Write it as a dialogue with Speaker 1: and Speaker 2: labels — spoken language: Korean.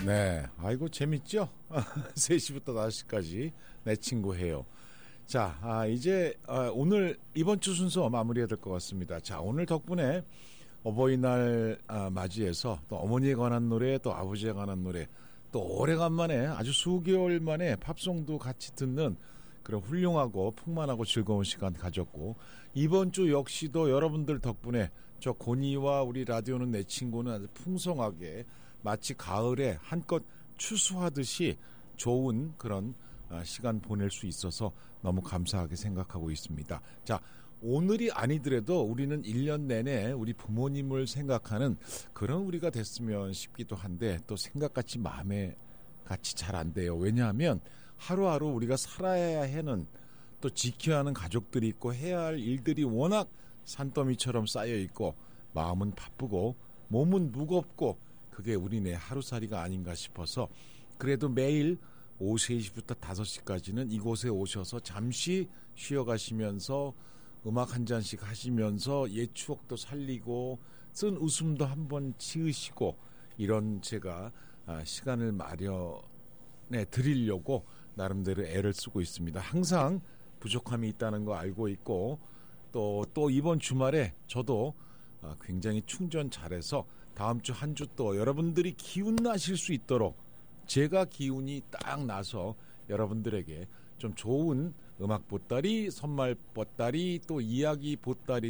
Speaker 1: 네, 아이고 재밌죠? 3시부터 5시까지 내 친구 해요. 자, 이제 오늘 이번 주 순서 마무리해야 될 것 같습니다. 자, 오늘 덕분에 어버이날 맞이해서 또 어머니에 관한 노래, 또 아버지에 관한 노래, 또 오래간만에 아주 수개월 만에 팝송도 같이 듣는 그런 훌륭하고 풍만하고 즐거운 시간 가졌고, 이번 주 역시도 여러분들 덕분에 저 고니와 우리 라디오는 내 친구는 아주 풍성하게 마치 가을에 한껏 추수하듯이 좋은 그런 시간 보낼 수 있어서 너무 감사하게 생각하고 있습니다. 자, 오늘이 아니더라도 우리는 1년 내내 우리 부모님을 생각하는 그런 우리가 됐으면 싶기도 한데, 또 생각같이 마음에 같이 잘 안 돼요. 왜냐하면 하루하루 우리가 살아야 하는, 또 지켜야 하는 가족들이 있고 해야 할 일들이 워낙 산더미처럼 쌓여 있고, 마음은 바쁘고 몸은 무겁고, 그게 우리네 하루살이가 아닌가 싶어서, 그래도 매일 오후 3시부터 5시까지는 이곳에 오셔서 잠시 쉬어가시면서 음악 한 잔씩 하시면서 옛 추억도 살리고 쓴 웃음도 한번 지으시고, 이런 제가 시간을 마련해 드리려고 나름대로 애를 쓰고 있습니다. 항상 부족함이 있다는 거 알고 있고, 또 이번 주말에 저도 굉장히 충전 잘해서 다음 주 한 주 또 여러분들이 기운 나실 수 있도록 제가 기운이 딱 나서 여러분들에게 좀 좋은 음악 보따리, 선물 보따리, 또 이야기 보따리